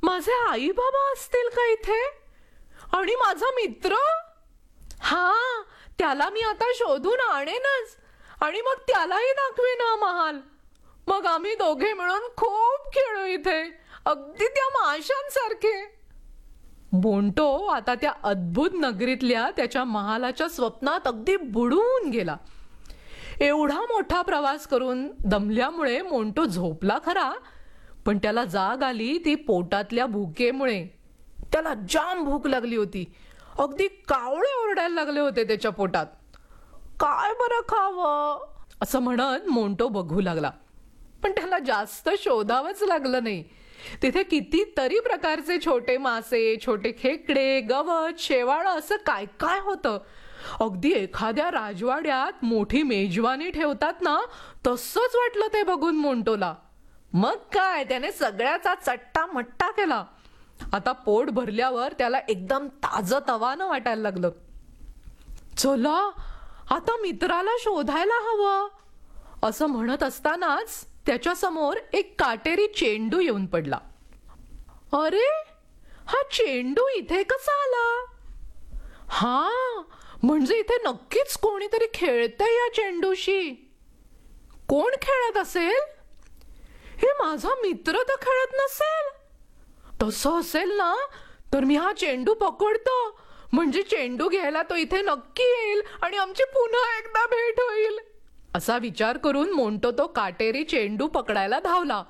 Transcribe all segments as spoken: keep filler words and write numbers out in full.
माझे आई बाबा असतील का इथे? आणि माझा मित्र? हा, त्याला मी आता शोधून आणेनच आणि मग त्यालाही दाखवेन हा महाल. मग आम्ही दोघे मिळून खूप खेळू इथे, अगदी त्या माशांसारखे. मोंटो आता त्या अद्भुत नगरीतल्या त्याच्या महालाच्या स्वप्नात अगदी बुडून गेला. एवढा मोठा प्रवास करून दमल्यामुळे मोंटो झोपला खरा, पण त्याला जाग आली ती पोटातल्या भुकेमुळे. त्याला जाम भूक लागली होती. अगदी कावळे ओरडायला लागले होते त्याच्या पोटात. काय बरं खावं असं म्हणत मोंटो बघू लागला, पण त्याला जास्त शोधावंच लागलं नाही. तिथे कितीतरी प्रकारचे छोटे मासे, छोटे खेकडे, गवत, शेवाळं असं काय काय होतं. अगदी एखाद्या राजवाड्यात मोठी मेजवानी ठेवतात ना, तसंच वाटलं ते बघून मोंटोला. मग काय, त्याने सगळ्याचा चट्टा मट्टा केला. आता पोट भरल्यावर त्याला एकदम ताजं तवानं वाटायला लागलं. चला आता मित्राला शोधायला हवं असं म्हणत असतानाच त्याच्या समोर एक काटेरी चेंडू येऊन पडला. अरे, हा चेंडू इथे कसा आला? हा, म्हणजे इथे नक्कीच कोणीतरी खेळतंय या चेंडूशी. कोण खेळत असेल? हे माझा मित्र तर खेळत नसेल. तसं असेल ना, तर मी हा चेंडू पकडतो, म्हणजे चेंडू घ्यायला तो इथे नक्की येईल आणि आमची पुन्हा एकदा भेट होईल. असा विचार करून मोंटो तो काटेरी चेंडू पकडायला धावला.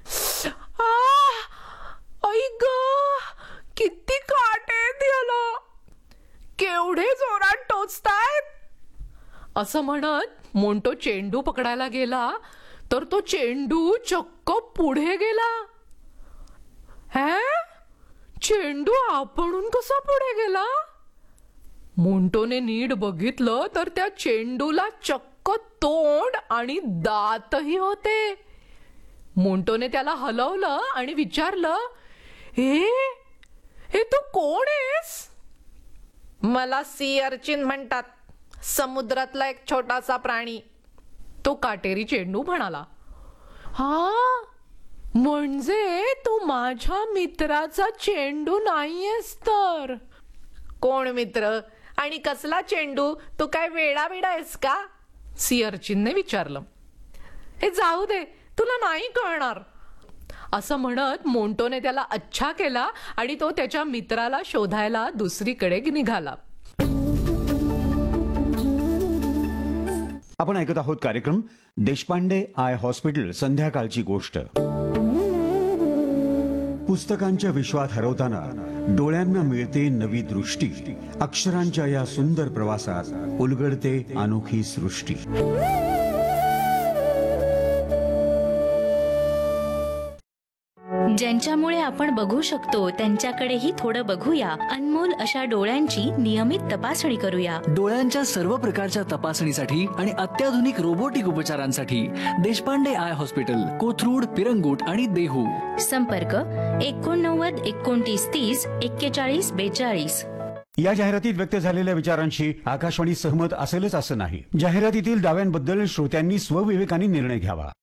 आई ग, किती काटे याला, केवढे जोरात टोचतायत. असं म्हणत मोंटो चेंडू पकडायला गेला, तर तो चेंडू चक्क पुढे गेला. हे, चेंडू आपणून कसा पुढे गेला? मोंटोने नीट बघितलं तर त्या चेंडूला चक्क तोंड आणि दातही होते. मोंटोने त्याला हलवलं आणि विचारलं, हे हे तू कोण आहेस? मला सी अर्चिन म्हणतात, समुद्रातला एक छोटासा प्राणी. तो काटेरी चेंडू म्हणाला. हा, म्हणजे तू माझ्या मित्राचा चेंडू नाहीयेस तर. कोण मित्र आणि कसला चेंडू? तू काय वेडा वेडा आहेस का? सी अर्चिनने विचारलं. हे जाऊ दे, तुला नाही कळणार असं म्हणत मोंटोने त्याला अच्छा केला आणि तो त्याच्या मित्राला शोधायला दुसरीकडे निघाला. आपण ऐकत आहोत कार्यक्रम देशपांडे आय हॉस्पिटल संध्याकाळची गोष्ट. पुस्तकांच्या विश्वात हरवताना डोळ्यांना मिळते नवी दृष्टी. अक्षरांच्या या सुंदर प्रवासात उलगडते अनोखी सृष्टी. ज्यांच्यामुळे आपण बघू शकतो त्यांच्याकडेही थोडं बघूया. अनमोल अशा डोळ्यांची नियमित तपासणी करूया. डोळ्यांच्या सर्व प्रकारच्या तपासणीसाठी आणि अत्याधुनिक रोबोटिक उपचारांसाठी देशपांडे आय हॉस्पिटल, कोथरूड, पिरंगुट आणि देहू. संपर्क एकोणनव्वद एकोणतीस तीस एक्केचाळीस बेचाळीस. या जाहिरातीत व्यक्त झालेल्या विचारांशी आकाशवाणी सहमत असेलच असं नाही. जाहिरातीतील दाव्यांबद्दल श्रोत्यांनी स्वविवेकाने निर्णय घ्यावा.